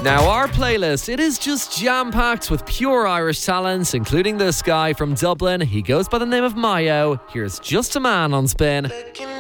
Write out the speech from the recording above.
Now our playlist, it is just jam-packed with pure Irish talents, including this guy from Dublin. He goes by the name of Mayo. Here's Just a Man on Spin.